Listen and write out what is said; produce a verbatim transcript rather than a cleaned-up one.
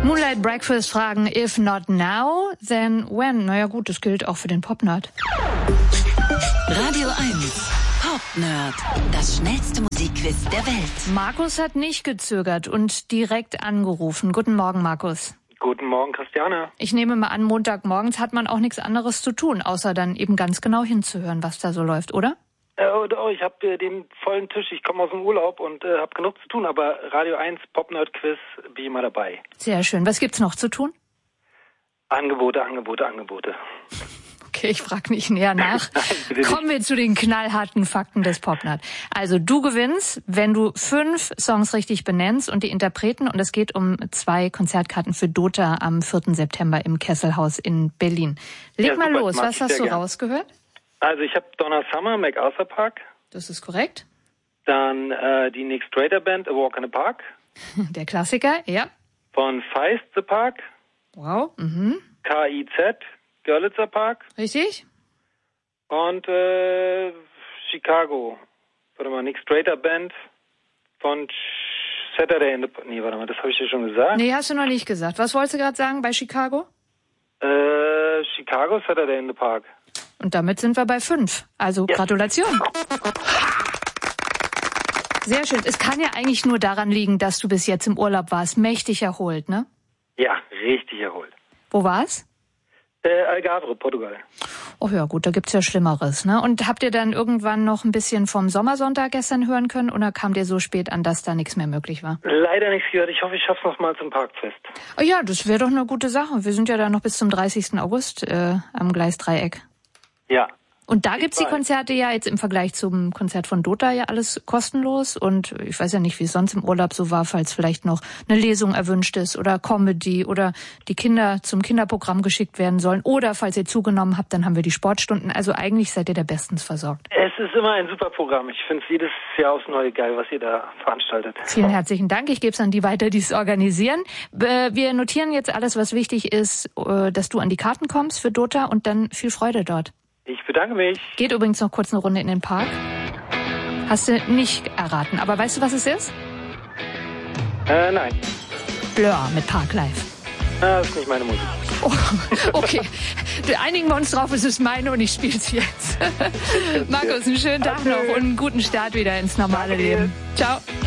Moonlight Breakfast fragen, if not now, then when? Naja gut, das gilt auch für den Popnerd. Radio eins Popnerd, das schnellste Musikquiz der Welt. Markus hat nicht gezögert und direkt angerufen. Guten Morgen, Markus. Guten Morgen, Christiane. Ich nehme mal an, Montagmorgens hat man auch nichts anderes zu tun, außer dann eben ganz genau hinzuhören, was da so läuft, oder? Äh, oh, ich habe äh, den vollen Tisch, ich komme aus dem Urlaub und äh, habe genug zu tun, aber Radio eins Popnerd-Quiz bin ich immer dabei. Sehr schön. Was gibt's noch zu tun? Angebote, Angebote, Angebote. Okay, ich frage nicht näher nach. Nein, kommen wir zu den knallharten Fakten des Popnerd. Also du gewinnst, wenn du fünf Songs richtig benennst und die Interpreten, und es geht um zwei Konzertkarten für Dota am vierten September im Kesselhaus in Berlin. Leg ja, mal super, los, was hast du gern rausgehört? Also ich habe Donna Summer, MacArthur Park. Das ist korrekt. Dann äh, die Nick Strader Band, A Walk in the Park. Der Klassiker, ja. Von Feist, The Park. Wow. Mhm. K I Z, Görlitzer Park. Richtig. Und äh, Chicago. Warte mal, Nick Strader Band von Saturday in the... Nee, warte mal, das habe ich dir schon gesagt. Nee, hast du noch nicht gesagt. Was wolltest du gerade sagen bei Chicago? Äh, Chicago, Saturday in the Park. Und damit sind wir bei fünf. Also ja. Gratulation. Sehr schön. Es kann ja eigentlich nur daran liegen, dass du bis jetzt im Urlaub warst. Mächtig erholt, ne? Ja, richtig erholt. Wo war's? Äh, Algarve, Portugal. Oh ja, gut, da gibt's ja Schlimmeres, ne? Und habt ihr dann irgendwann noch ein bisschen vom Sommersonntag gestern hören können oder kam dir so spät an, dass da nichts mehr möglich war? Leider nichts gehört. Ich hoffe, ich schaff's noch mal zum Parkfest. Oh ja, das wäre doch eine gute Sache. Wir sind ja da noch bis zum dreißigsten August äh, am Gleisdreieck. Ja. Und da gibt's die Konzerte ja jetzt im Vergleich zum Konzert von Dota ja alles kostenlos. Und ich weiß ja nicht, wie es sonst im Urlaub so war, falls vielleicht noch eine Lesung erwünscht ist oder Comedy oder die Kinder zum Kinderprogramm geschickt werden sollen. Oder falls ihr zugenommen habt, dann haben wir die Sportstunden. Also eigentlich seid ihr da bestens versorgt. Es ist immer ein super Programm. Ich finde es jedes Jahr aufs Neue geil, was ihr da veranstaltet. Vielen herzlichen Dank. Ich gebe es an die weiter, die es organisieren. Wir notieren jetzt alles, was wichtig ist, dass du an die Karten kommst für Dota und dann viel Freude dort. Ich bedanke mich. Geht übrigens noch kurz eine Runde in den Park. Hast du nicht erraten, aber weißt du, was es ist? Äh, nein. Blur mit Park Live. Das ist nicht meine Musik. Oh, okay, einigen wir uns drauf, es ist meine und ich spiele es jetzt. Markus, einen schönen Tag noch und einen guten Start wieder ins normale Leben. Ciao.